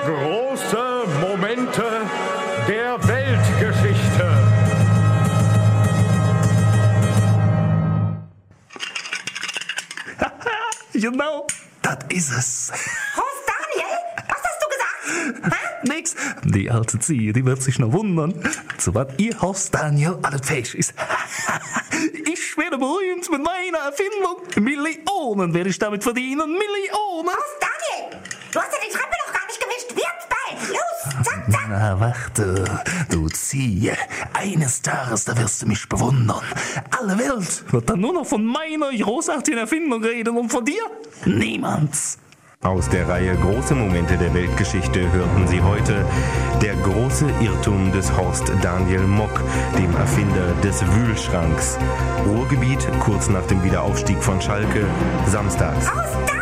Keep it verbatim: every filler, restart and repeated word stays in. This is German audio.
Große Momente der Weltgeschichte. Genau, das ist es. Horst Daniel, was hast du gesagt? Hä? Nix. Die alte Zieh, die wird sich noch wundern, zu was ihr Horst Daniel alles fähig ist. Ich werde berühmt mit meiner Erfindung. Millionen werde ich damit verdienen. Millionen. Horst Daniel, du hast ja die Treppe noch gar nicht gewischt. Wird's bald. Los, zack, zack. Na, warte, du Zieh. Eines Tages, da wirst du mich bewundern. Alle Welt wird dann nur noch von meiner großartigen Erfindung reden und von dir niemand. Aus der Reihe Große Momente der Weltgeschichte hörten Sie heute der große Irrtum des Horst Daniel Mock, dem Erfinder des Wühlschranks. Ruhrgebiet kurz nach dem Wiederaufstieg von Schalke, samstags. Horst Daniel!